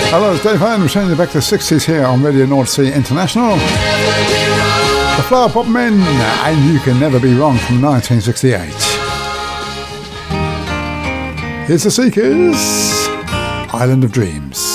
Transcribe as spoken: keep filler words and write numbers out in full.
Hello, it's Dave Hone. We're sending you back to the sixties here on Radio North Sea International. The Flower Pot Men, and You Can Never Be Wrong from nineteen sixty-eight. Here's the Seekers, Island of Dreams.